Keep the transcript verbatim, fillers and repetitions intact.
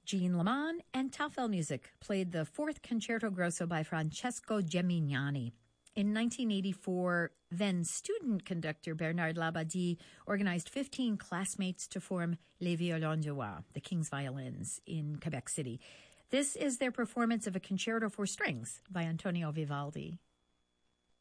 Jean Leman and Taffel Music played the fourth Concerto Grosso by Francesco Gemignani. In nineteen eighty-four, then student conductor Bernard Labadie organized fifteen classmates to form Les Violons du Roi, the King's Violins, in Quebec City. This is their performance of a concerto for strings by Antonio Vivaldi.